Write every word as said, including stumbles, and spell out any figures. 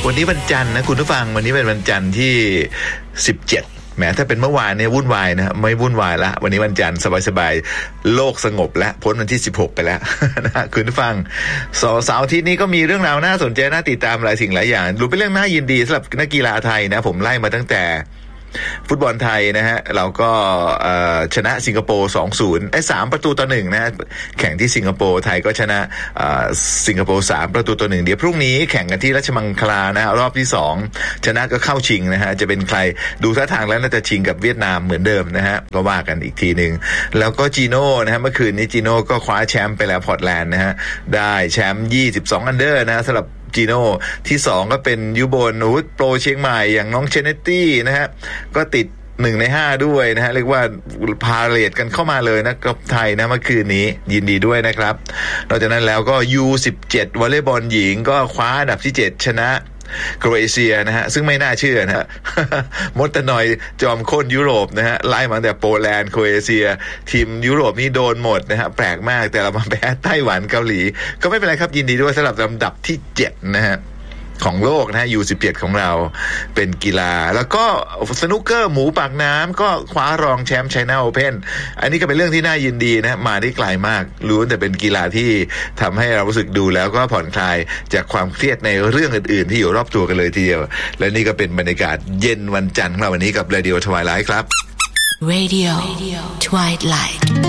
วันนี้วันจันทร์นะคุณผู้ฟังวันนี้เป็นวันจันทร์ที่สิบเจ็ดแหมถ้าเป็นเมื่อวานเนี่ยวุ่นวายนะไม่วุ่นวายละวันนี้วันจันทร์สบายๆโลกสงบแล้วพ้นวันที่สิบหกไปแล้ว นะคุณผู้ฟังเสาร์อาทิตย์นี้ก็มีเรื่องราวน่าสนใจน่าติดตามหลายสิ่งหลายอย่างรู้เป็นเรื่องน่ายินดีสำหรับนักกีฬาไทยนะผมไล่มาตั้งแต่ฟุตบอลไทยนะฮะเราก็ชนะสิงคโปร์ สองศูนย์ ไอ้สามประตูต่อหนึ่งนะฮะแข่งที่สิงคโปร์ไทยก็ชนะสิงคโปร์สามประตูต่อหนึ่งเดี๋ยวพรุ่งนี้แข่งกันที่ราชมังคลานะรอบที่สองชนะก็เข้าชิงนะฮะจะเป็นใครดูท่าทางแล้วน่าจะชิงกับเวียดนามเหมือนเดิมนะฮะก็ว่ากันอีกทีนึงแล้วก็จีโน่นะฮะเมื่อคืนนี้จีโน่ก็คว้าแชมป์ไปแล้วพอร์ตแลนด์นะฮะได้แชมป์ยี่สิบสองอันเดอร์นะสำหรับจีโน่ที่สองก็เป็นยูโบนอุดโปรเชียงใหม่อย่างน้องเชเนตตี้นะฮะก็ติดหนึ่งในห้าด้วยนะฮะเรียกว่าพาเลทกันเข้ามาเลยนะกับไทยนะเมื่อคืนนี้ยินดีด้วยนะครับนอกจากนั้นแล้วก็ ยู สิบเจ็ด วอลเลย์บอลหญิงก็คว้าอันดับที่เจ็ดชนะโครเอเชียนะฮะซึ่งไม่น่าเชื่อนะฮะ มดตะนอยจอมโค่นยุโรปนะฮะไล่มาแต่โปแลนด์โครเอเชียทีมยุโรปนี่โดนหมดนะฮะแปลกมากแต่เรามาแพ้ไต้หวันเกาหลีก็ไม่เป็นไรครับยินดีด้วยสำหรับลำดับที่เจ็ดนะฮะของโลกนะฮะ ยู สิบเจ็ด ของเราเป็นกีฬาแล้วก็สนุกเกอร์หมูปากน้ำก็คว้ารองแชมป์ China Open อันนี้ก็เป็นเรื่องที่น่ายินดีนะมาได้ไกลมากรู้แต่เป็นกีฬาที่ทำให้เรารู้สึกดูแล้วก็ผ่อนคลายจากความเครียดในเรื่องอื่นๆที่อยู่รอบตัวกันเลยทีเดียวและนี่ก็เป็นบรรยากาศเย็นวันจันทร์ของเราวันนี้กับ Radio Twilight ครับ Radio Twilight